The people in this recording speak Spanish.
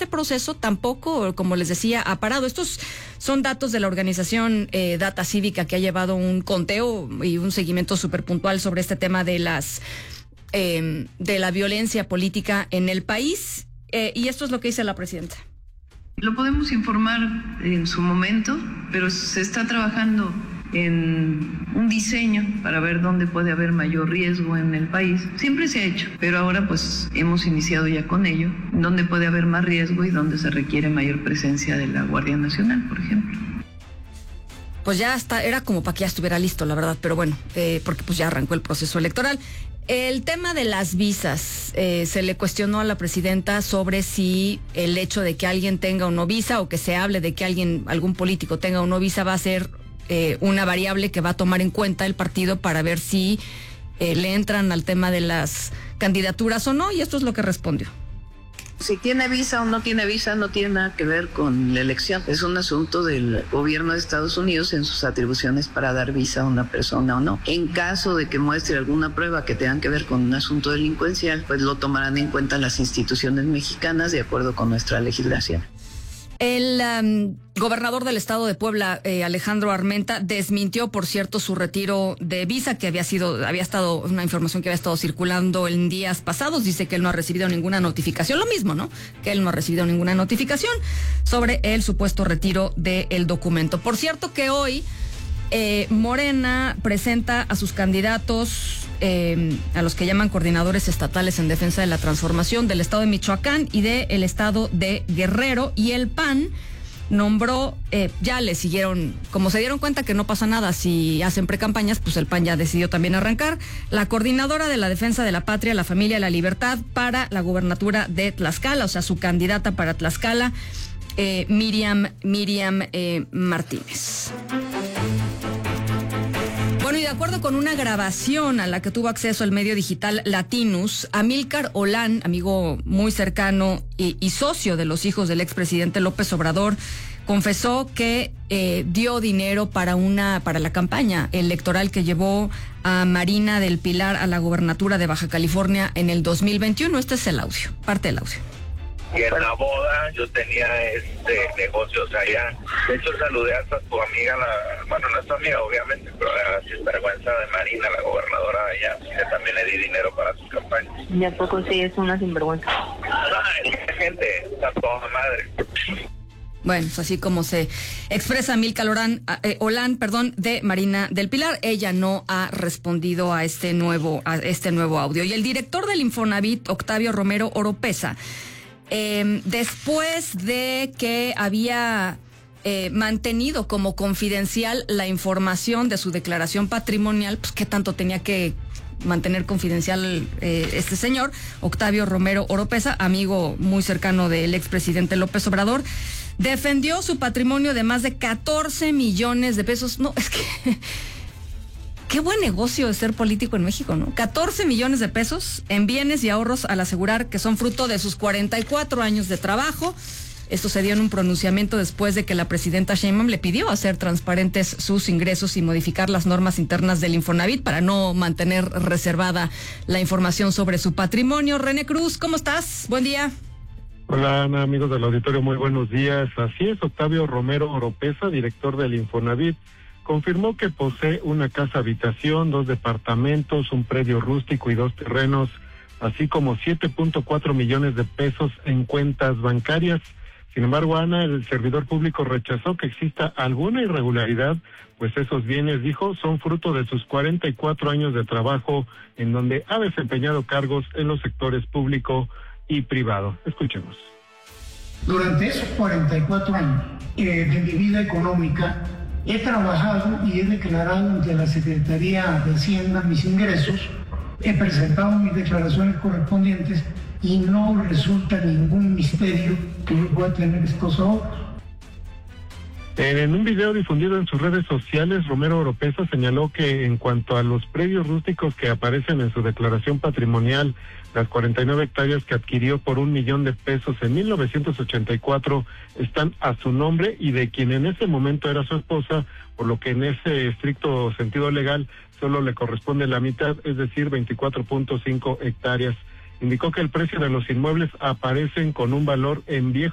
este proceso tampoco, como les decía, ha parado. Estos son datos de la organización Data Cívica, que ha llevado un conteo y un seguimiento súper puntual sobre este tema de la violencia política en el país. Y esto es lo que dice la presidenta. Lo podemos informar en su momento, pero se está trabajando en un diseño para ver dónde puede haber mayor riesgo en el país. Siempre se ha hecho, pero ahora pues hemos iniciado ya con ello, dónde puede haber más riesgo y dónde se requiere mayor presencia de la Guardia Nacional, por ejemplo. Pues ya está, era como para que ya estuviera listo, la verdad, pero bueno, porque pues ya arrancó el proceso electoral. El tema de las visas, se le cuestionó a la presidenta sobre si el hecho de que alguien tenga o no visa, o que se hable de que algún político tenga o no visa, va a ser una variable que va a tomar en cuenta el partido para ver si le entran al tema de las candidaturas o no, y esto es lo que respondió. Si tiene visa o no tiene visa no tiene nada que ver con la elección. Es un asunto del gobierno de Estados Unidos en sus atribuciones para dar visa a una persona o no. En caso de que muestre alguna prueba que tenga que ver con un asunto delincuencial, pues lo tomarán en cuenta las instituciones mexicanas de acuerdo con nuestra legislación. El gobernador del estado de Puebla, Alejandro Armenta, desmintió, por cierto, su retiro de visa, que había estado una información que había estado circulando en días pasados. Dice que él no ha recibido ninguna notificación, lo mismo, ¿no? Que él no ha recibido ninguna notificación sobre el supuesto retiro del documento. Por cierto que hoy Morena presenta a sus candidatos, a los que llaman coordinadores estatales en defensa de la transformación del estado de Michoacán y del estado de Guerrero, y el PAN nombró, ya le siguieron, como se dieron cuenta que no pasa nada si hacen precampañas, pues el PAN ya decidió también arrancar, la coordinadora de la defensa de la patria, la familia y la libertad para la gubernatura de Tlaxcala, o sea, su candidata para Tlaxcala, Miriam Martínez. Bueno, y de acuerdo con una grabación a la que tuvo acceso el medio digital Latinus, Amílcar Olán, amigo muy cercano y socio de los hijos del expresidente López Obrador, confesó que dio dinero para la campaña electoral que llevó a Marina del Pilar a la gubernatura de Baja California en el 2021. Este es el audio, parte del audio. Y en la boda yo tenía negocios allá. De hecho saludé hasta tu amiga, bueno, no es tu amiga obviamente, pero la sinvergüenza de Marina, la gobernadora de allá, que también le di dinero para su campaña. ¿Y a poco sí es una sinvergüenza? Es gente, está toda madre. Bueno, es así como se expresa Amílcar Olán, de Marina del Pilar. Ella no ha respondido a este nuevo audio. Y el director del Infonavit, Octavio Romero Oropesa, después de que había mantenido como confidencial la información de su declaración patrimonial, pues qué tanto tenía que mantener confidencial este señor, Octavio Romero Oropesa, amigo muy cercano del expresidente López Obrador, defendió su patrimonio de más de 14 millones de pesos. No, es que qué buen negocio es ser político en México, ¿no? 14 millones de pesos en bienes y ahorros, al asegurar que son fruto de sus 44 años de trabajo. Esto se dio en un pronunciamiento después de que la presidenta Sheinbaum le pidió hacer transparentes sus ingresos y modificar las normas internas del Infonavit para no mantener reservada la información sobre su patrimonio. René Cruz, ¿cómo estás? Buen día. Hola, Ana, amigos del auditorio, muy buenos días. Así es, Octavio Romero Oropesa, director del Infonavit, confirmó que posee una casa habitación, 2 departamentos, un predio rústico y 2 terrenos, así como 7.4 millones de pesos en cuentas bancarias. Sin embargo, Ana, el servidor público rechazó que exista alguna irregularidad, pues esos bienes, dijo, son fruto de sus 44 años de trabajo, en donde ha desempeñado cargos en los sectores público y privado. Escuchemos. Durante esos 44 años de mi vida económica, he trabajado y he declarado ante la Secretaría de Hacienda mis ingresos, he presentado mis declaraciones correspondientes y no resulta ningún misterio que yo pueda tener estos ahorros. En un video difundido en sus redes sociales, Romero Oropesa señaló que en cuanto a los predios rústicos que aparecen en su declaración patrimonial, las 49 hectáreas que adquirió por $1 millón en 1984 están a su nombre y de quien en ese momento era su esposa, por lo que en ese estricto sentido legal solo le corresponde la mitad, es decir, 24.5 hectáreas. Indicó que el precio de los inmuebles aparecen con un valor en viejo